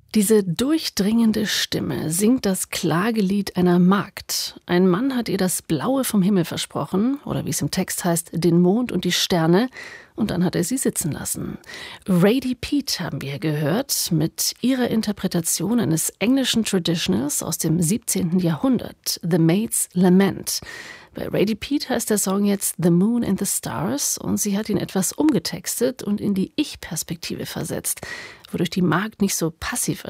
Diese durchdringende Stimme singt das Klagelied einer Magd. Ein Mann hat ihr das Blaue vom Himmel versprochen, oder wie es im Text heißt, den Mond und die Sterne, und dann hat er sie sitzen lassen. Radie Peete haben wir gehört, mit ihrer Interpretation eines englischen Traditionals aus dem 17. Jahrhundert, The Maid's Lament. Bei Radie Peete heißt der Song jetzt The Moon and the Stars und sie hat ihn etwas umgetextet und in die Ich-Perspektive versetzt, wodurch die Magd nicht so passiv